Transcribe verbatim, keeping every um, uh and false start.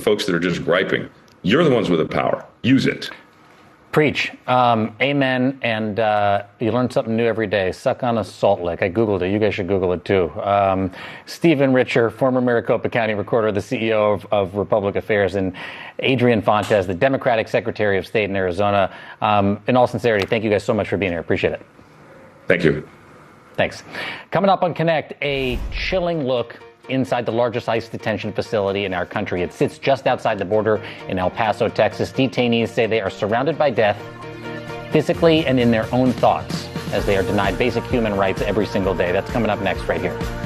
folks that are just griping. You're the ones with the power. Use it. Preach. Um, amen. And uh, you learn something new every day. Suck on a salt lick. I Googled it. You guys should Google it, too. Um, Stephen Richer, former Maricopa County Recorder, the C E O of, of Republic Affairs, and Adrian Fontes, the Democratic Secretary of State in Arizona. Um, in all sincerity, thank you guys so much for being here. Appreciate it. Thank you. Thanks. Coming up on Connect, a chilling look inside the largest ICE detention facility in our country. It sits just outside the border in El Paso, Texas. Detainees say they are surrounded by death, physically and in their own thoughts, as they are denied basic human rights every single day. That's coming up next right here.